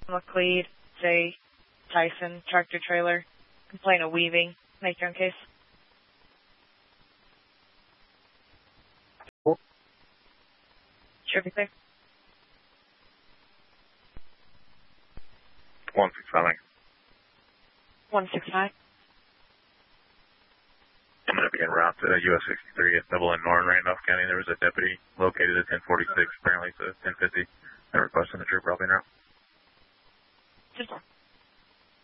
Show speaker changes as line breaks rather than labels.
McLeod, J. Tyson, tractor trailer. Complaint of weaving. Make your own case. Sure, be clear.
165.
165.
I'm going to be en route to US 63 at Double in North Randolph County. There was a deputy located at 1046. Apparently it's a 1050. They're requesting the trooper help me now.
Just